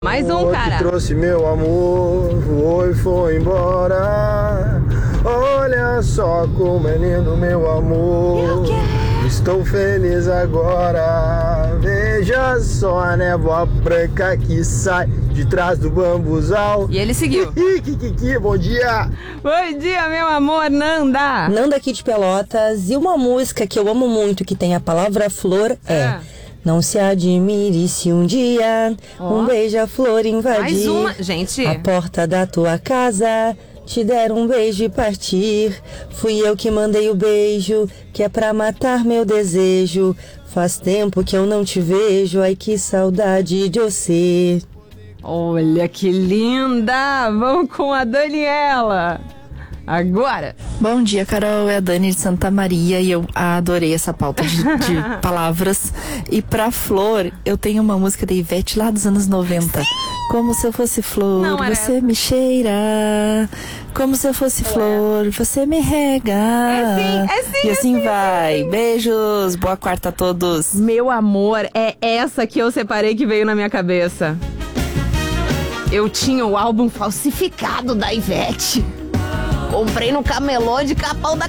Mais um, cara. Que trouxe meu amor, voou e foi embora. Olha só como é lindo meu amor. Estou feliz agora. Veja só a névoa branca que sai de trás do bambuzal. E ele seguiu. Bom dia. Bom dia, meu amor, Nanda. Nanda aqui de Pelotas. E uma música que eu amo muito, que tem a palavra flor, é... Não se admire se um dia um beija-flor invadir Mais uma, gente. a porta da tua casa, te der um beijo e partir. Fui eu que mandei o beijo, que é pra matar meu desejo. Faz tempo que eu não te vejo, ai que saudade de você. Olha que linda. Vamos com a Daniela. Agora. Bom dia, Carol, é a Dani de Santa Maria e eu adorei essa pauta de palavras. E pra flor, eu tenho uma música da Ivete lá dos anos 90. Como se eu fosse flor, Não, você me cheira. Como se eu fosse flor, você me rega. É sim, e assim vai. Beijos, boa quarta a todos. Meu amor, é essa que eu separei que veio na minha cabeça. Eu tinha o álbum falsificado da Ivete. Comprei no camelô de Capão da